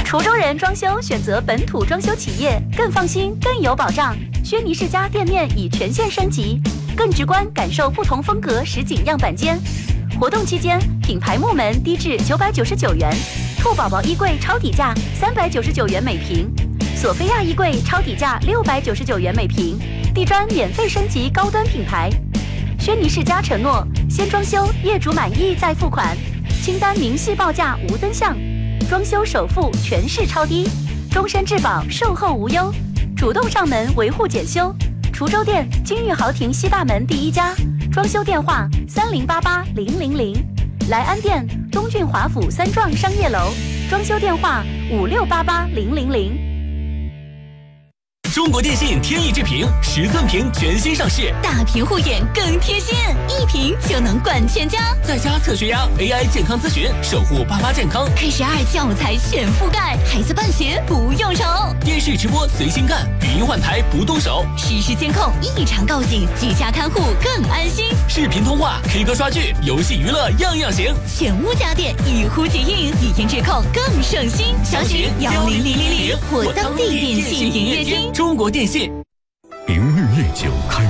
滁州人装修选择本土装修企业，更放心，更有保障。轩尼诗家店面已全线升级，更直观感受不同风格实景样板间。活动期间，品牌木门低至999元，兔宝宝衣柜超底价399元每平，索菲亚衣柜超底价699元每平，地砖免费升级高端品牌。轩尼诗家承诺，先装修，业主满意再付款，清单明细报价无增项，装修首付全市超低，终身质保，售后无忧，主动上门维护检修。滁州店金玉豪庭西大门第1家，装修电话30880000，莱安店东郡华府3幢商业楼，装修电话56880000。 中国电信天翼智屏10寸屏全新上市， 大屏护眼更贴心，1屏就能管全家。 在家测血压 AI 健康咨询，守护爸妈健康。 K12教材全覆盖，孩子办学不用愁。 电视直播随心干，语音换台不动手。 实时监控，异常告警，居家看护更安心。 视频通话、K 歌刷剧、游戏娱乐样样行。 全屋家电一呼即应，语音质控更省心。详询10000或当地电信营业厅。 中国电信。 明日夜酒开